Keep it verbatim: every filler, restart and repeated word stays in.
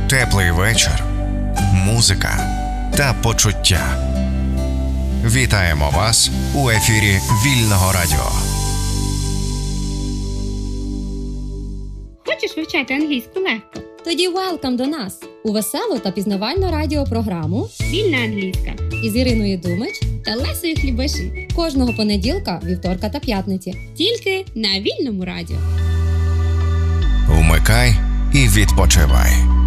Теплий вечір, музика та почуття. Вітаємо вас у ефірі Вільного радіо. Хочеш вивчати англійську легко? Тоді welcome до нас у веселу та пізнавальну радіопрограму Вільна англійська із Іриною Думич та Лесею Хлібаші. кожного понеділка, вівторка та п'ятниці. Тільки на Вільному радіо. Вмикай і відпочивай.